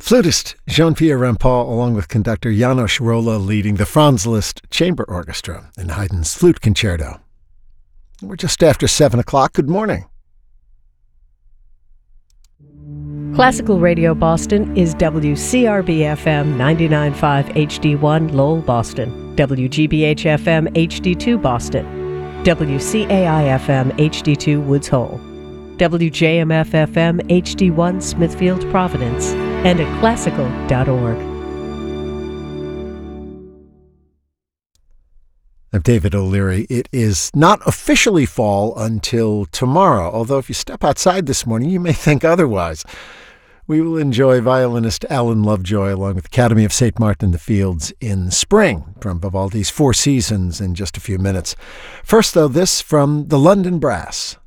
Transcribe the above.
Flutist Jean-Pierre Rampal, along with conductor János Róla, leading the Franz Liszt Chamber Orchestra in Haydn's Flute Concerto. We're just after 7 o'clock. Good morning. Classical Radio Boston is WCRB-FM 99.5 HD1 Lowell, Boston, WGBH-FM HD2 Boston, WCAI-FM HD2 Woods Hole, WJMF-FM HD1 Smithfield, Providence, and at classical.org. I'm David O'Leary. It is not officially fall until tomorrow, although if you step outside this morning, you may think otherwise. We will enjoy violinist Alan Lovejoy along with Academy of St. Martin in the Fields in spring from Vivaldi's Four Seasons in just a few minutes. First, though, this from the London Brass.